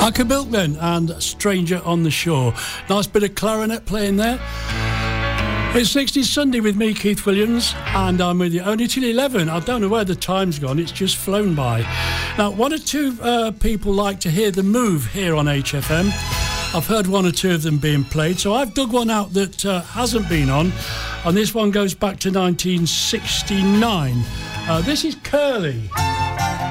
Aka Milkman and Stranger on the Shore. Nice bit of clarinet playing there. It's 60 Sunday with me, Keith Williams, and I'm with you only till 11. I don't know where the time's gone, it's just flown by. Now, one or two people like to hear The Move here on HFM. I've heard one or two of them being played, so I've dug one out that hasn't been on, and this one goes back to 1969. This is Curly.